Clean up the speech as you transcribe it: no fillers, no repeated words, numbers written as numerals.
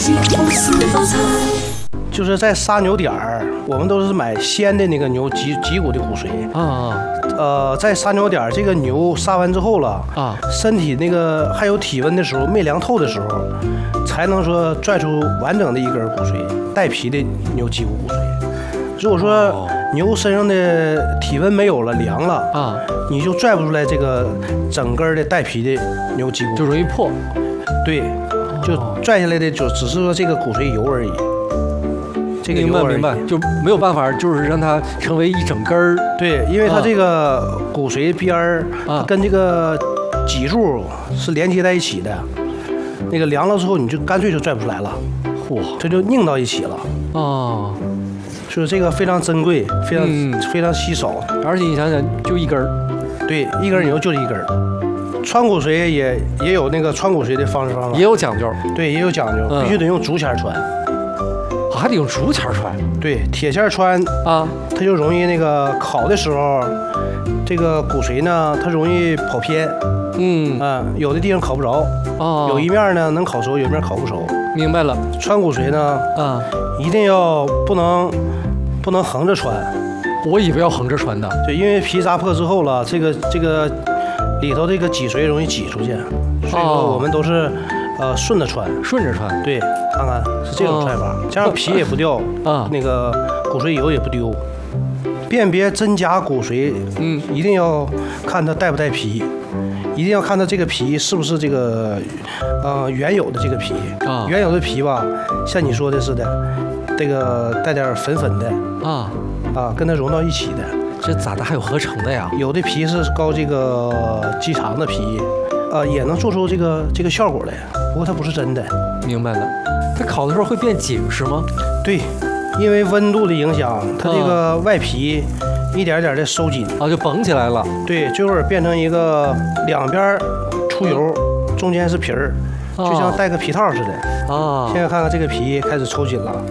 就是在杀牛点儿，我们都是买鲜的那个牛脊骨的骨髓啊。 在杀牛点儿，这个牛杀完之后了啊， 身体那个还有体温的时候，没凉透的时候，才能说拽出完整的一根骨髓，带皮的牛脊骨骨髓。如果说牛身上的体温没有了，凉了啊， 你就拽不出来这个整根的带皮的牛脊骨， 就容易破。 对，就拽下来的就只是说这个骨髓油而已。这个明白，就没有办法，就是让它成为一整根儿。 对，因为它这个骨髓边儿跟这个脊柱是连接在一起的，那个凉了之后，你就干脆就拽不出来了， 嚯， 这就拧到一起了。 哦， 所以这个非常珍贵，非常稀少。 而且你想想，就一根儿。 对，一根牛就是一根儿。穿骨髓也有那个穿骨髓的方式方法， 也有讲究。 对，也有讲究，必须得用竹签穿。 还得用竹签穿。 对，铁签穿啊，它就容易那个烤的时候，这个骨髓呢，它容易跑偏。有的地方烤不着，有一面呢能烤熟，有一面烤不熟。 明白了。 穿骨髓呢，一定要不能横着穿。 我以为要横着穿的。 对，因为皮扎破之后了，这个里头这个脊髓容易挤出去，所以说我们都是顺着穿。对，看看是这种穿法，这样皮也不掉那个骨髓油也不丢。辨别真假骨髓，一定要看它带不带皮，一定要看它这个皮是不是这个原有的这个皮。原有的皮吧，像你说的似的，这个带点粉粉的跟它融到一起的。 这咋的还有合成的呀？ 有的皮是高这个鸡肠的皮，也能做出这个效果来，不过它不是真的。 明白了。它烤的时候会变紧实吗？ 对，因为温度的影响，它这个外皮一点点的收紧就绷起来了。 对，最后变成一个两边出油，中间是皮儿，就像戴个皮套似的。现在看看这个皮开始抽紧了。